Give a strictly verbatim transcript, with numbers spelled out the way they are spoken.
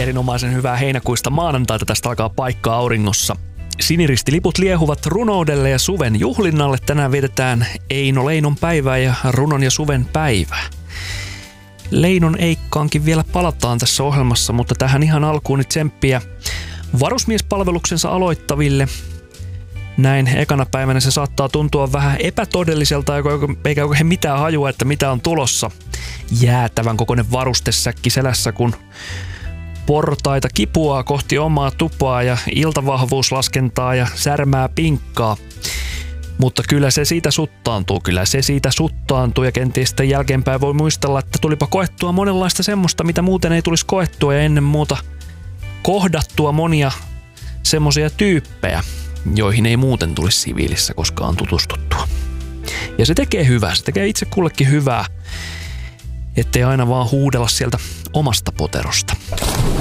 erinomaisen hyvää heinäkuista maanantaita. Tästä alkaa paikka auringossa. Siniristiliput liehuvat runoudelle ja suven juhlinnalle. Tänään vietetään Eino Leinon päivää ja runon ja suven päivää. Leinon Eikkaankin vielä palataan tässä ohjelmassa, mutta tähän ihan alkuun nyt tsemppiä varusmiespalveluksensa aloittaville. Näin ekana päivänä se saattaa tuntua vähän epätodelliselta, eikä oikein mitään hajua, että mitä on tulossa. Jäätävän kokoinen varustesäkki selässä, kun portaita kipuaa kohti omaa tupaa ja iltavahvuuslaskentaa ja särmää pinkkaa. Mutta kyllä se siitä suttaantuu, kyllä se siitä suttaantuu ja kenties sitten jälkeenpäin voi muistella, että tulipa koettua monenlaista semmoista, mitä muuten ei tulisi koettua ja ennen muuta kohdattua monia semmoisia tyyppejä, joihin ei muuten tulisi siviilissä koskaan tutustuttua. Ja se tekee hyvää, se tekee itse kullekin hyvää, ettei aina vaan huudella sieltä omasta poterosta.